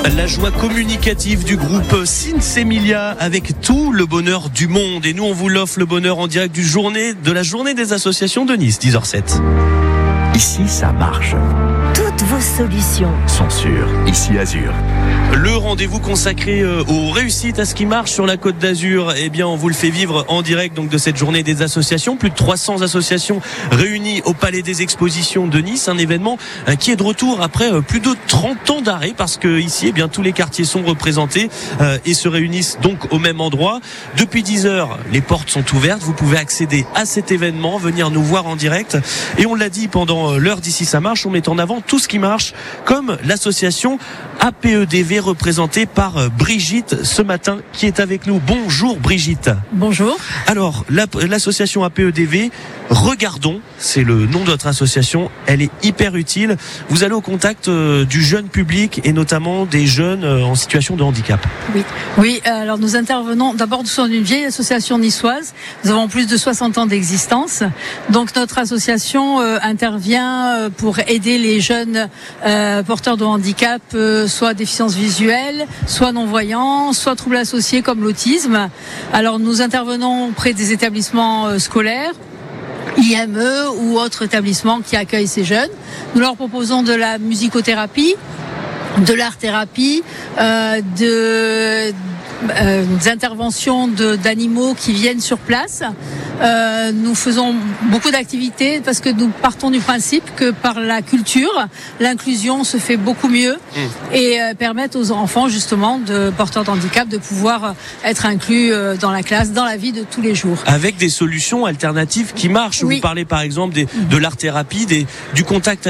La joie communicative du groupe Sinsemilia avec tout le bonheur du monde. Et nous, on vous l'offre le bonheur en direct de la journée des associations de Nice, 10h07. Ici, ça marche. Toutes vos solutions sont sûres. Ici, Azur. Le rendez-vous consacré aux réussites, à ce qui marche sur la Côte d'Azur, eh bien, on vous le fait vivre en direct donc de cette journée des associations. Plus de 300 associations réunies au Palais des Expositions de Nice. Un événement qui est de retour après plus de 30 ans d'arrêt parce que ici, eh bien, tous les quartiers sont représentés et se réunissent donc au même endroit. Depuis 10h, les portes sont ouvertes. Vous pouvez accéder à cet événement, venir nous voir en direct. Et on l'a dit pendant l'heure d'ici ça marche, on met en avant tout ce qui marche, comme l'association APEDV représentée par Brigitte ce matin qui est avec nous. Bonjour Brigitte. Bonjour. Alors l'association APEDV, regardons, c'est le nom de votre association, elle est hyper utile. Vous allez au contact du jeune public et notamment des jeunes en situation de handicap. Oui, alors nous intervenons, d'abord nous sommes une vieille association niçoise, nous avons plus de 60 ans d'existence, donc notre association intervient pour aider les jeunes porteurs de handicap, soit déficience visuelle, soit non-voyants, soit troubles associés comme l'autisme. Alors nous intervenons auprès des établissements scolaires, IME ou autres établissements qui accueillent ces jeunes. Nous leur proposons de la musicothérapie, de l'art-thérapie, des interventions d'animaux qui viennent sur place. Nous faisons beaucoup d'activités parce que nous partons du principe que par la culture, l'inclusion se fait beaucoup mieux et permettent aux enfants justement de porteurs de handicap de pouvoir être inclus dans la classe, dans la vie de tous les jours. Avec des solutions alternatives qui marchent. Oui. Vous parlez par exemple de l'art-thérapie, du contact